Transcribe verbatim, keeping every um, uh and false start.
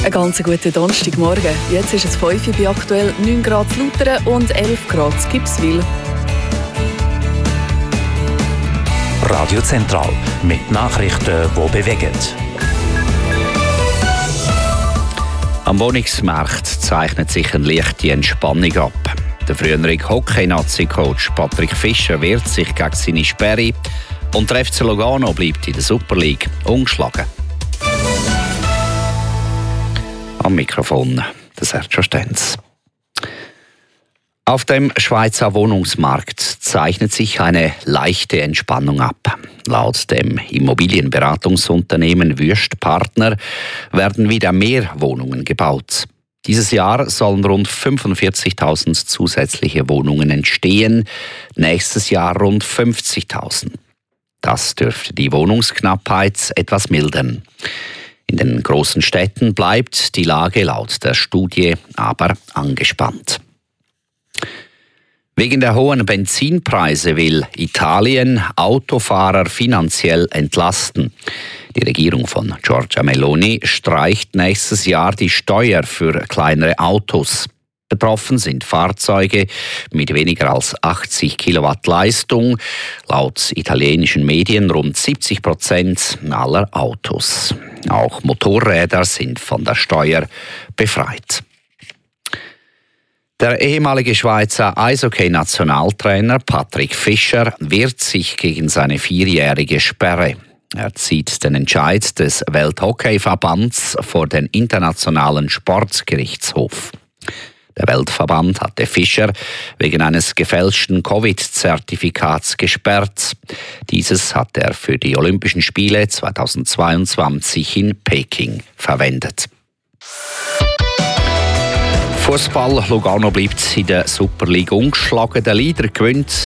Einen ganz guten Donnerstagmorgen. Jetzt ist es fünf Uhr bei aktuell neun Grad zu Lautern und elf Grad zu Gipswil. Radio Zentral mit Nachrichten, die bewegen. Am Wohnungsmarkt zeichnet sich eine leichte Entspannung ab. Der frühere Hockey-Nazi-Coach Patrick Fischer wehrt sich gegen seine Sperre und der F C Lugano bleibt in der Super League ungeschlagen. Am Mikrofon der Sergio Stenz. Auf dem Schweizer Wohnungsmarkt zeichnet sich eine leichte Entspannung ab. Laut dem Immobilienberatungsunternehmen Wüest Partner werden wieder mehr Wohnungen gebaut. Dieses Jahr sollen rund fünfundvierzigtausend zusätzliche Wohnungen entstehen, nächstes Jahr rund fünfzigtausend. Das dürfte die Wohnungsknappheit etwas mildern. In den großen Städten bleibt die Lage laut der Studie aber angespannt. Wegen der hohen Benzinpreise will Italien Autofahrer finanziell entlasten. Die Regierung von Giorgia Meloni streicht nächstes Jahr die Steuer für kleinere Autos. Betroffen sind Fahrzeuge mit weniger als achtzig Kilowatt Leistung. Laut italienischen Medien rund siebzig Prozent aller Autos. Auch Motorräder sind von der Steuer befreit. Der ehemalige Schweizer Eishockey-Nationaltrainer Patrick Fischer wehrt sich gegen seine vierjährige Sperre. Er zieht den Entscheid des Welthockeyverbands vor den Internationalen Sportgerichtshof. Der Weltverband hatte Fischer wegen eines gefälschten Covid-Zertifikats gesperrt. Dieses hat er für die Olympischen Spiele zweitausendzweiundzwanzig in Peking verwendet. Fußball: Lugano bleibt in der Super League ungeschlagen. Der Leader gewinnt